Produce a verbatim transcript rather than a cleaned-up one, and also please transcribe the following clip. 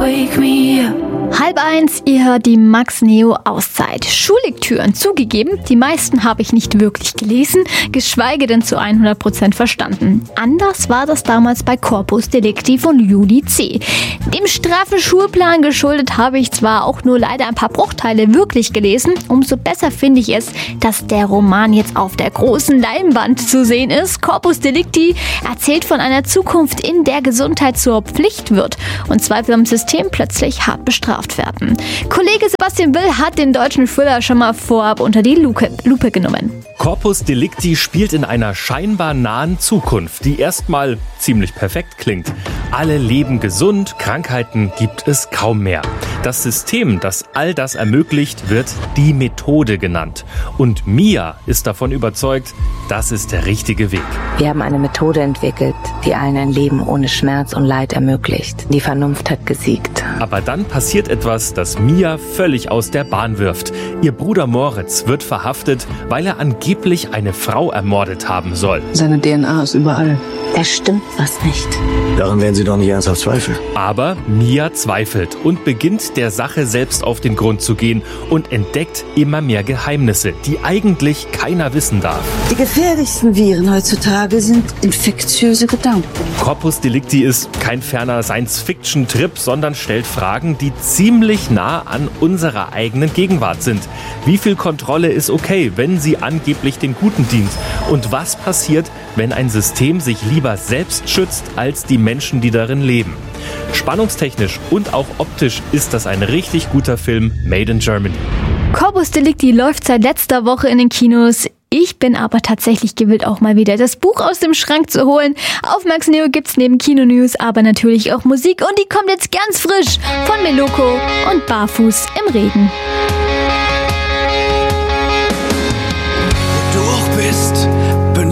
wake me up. Halb eins, ihr hört die Max Neo Auszeit. Schullektüren, zugegeben, die meisten habe ich nicht wirklich gelesen, geschweige denn zu hundert Prozent verstanden. Anders war das damals bei Corpus Delicti von Juli C. Dem straffen Schulplan geschuldet habe ich zwar auch nur leider ein paar Bruchteile wirklich gelesen, umso besser finde ich es, dass der Roman jetzt auf der großen Leinwand zu sehen ist. Corpus Delicti erzählt von einer Zukunft, in der Gesundheit zur Pflicht wird und Zweifel am System plötzlich hart bestraft werden. Kollege Sebastian Will hat den deutschen Thriller schon mal vorab unter die Lupe, Lupe genommen. Corpus Delicti spielt in einer scheinbar nahen Zukunft, die erstmal ziemlich perfekt klingt. Alle leben gesund, Krankheiten gibt es kaum mehr. Das System, das all das ermöglicht, wird die Methode genannt. Und Mia ist davon überzeugt, das ist der richtige Weg. Wir haben eine Methode entwickelt, die allen ein Leben ohne Schmerz und Leid ermöglicht. Die Vernunft hat gesiegt. Aber dann passiert etwas, das Mia völlig aus der Bahn wirft. Ihr Bruder Moritz wird verhaftet, weil er angeblich eine Frau ermordet haben soll. Seine D N A ist überall. Da stimmt was nicht. Daran werden Sie doch nicht ernsthaft zweifeln. Aber Mia zweifelt und beginnt der Sache selbst auf den Grund zu gehen und entdeckt immer mehr Geheimnisse, die eigentlich keiner wissen darf. Die gefährlichsten Viren heutzutage sind infektiöse Gedanken. Corpus Delicti ist kein ferner Science-Fiction-Trip, sondern stellt Fragen, die ziemlich nah an unserer eigenen Gegenwart sind. Wie viel Kontrolle ist okay, wenn sie angeblich den Guten dient? Und was passiert, wenn ein System sich lieber selbst schützt als die Menschen, die darin leben? Spannungstechnisch und auch optisch ist das ein richtig guter Film, made in Germany. Corpus Delicti läuft seit letzter Woche in den Kinos. Ich bin aber tatsächlich gewillt, auch mal wieder das Buch aus dem Schrank zu holen. Auf Max Neo gibt's neben Kino-News aber natürlich auch Musik und die kommt jetzt ganz frisch von Meloko und Barfuß im Regen.